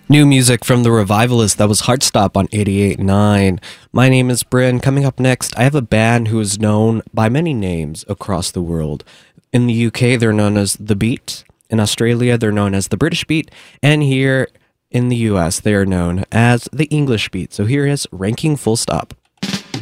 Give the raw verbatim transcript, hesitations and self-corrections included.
New music from The Revivalists. That was Heartstop on eighty-eight point nine. My name is Bryn. Coming up next, I have a band who is known by many names across the world. In the U K, they're known as The Beat. In Australia, they're known as The British Beat. And here in the U S, they are known as The English Beat. So here is Ranking Full Stop.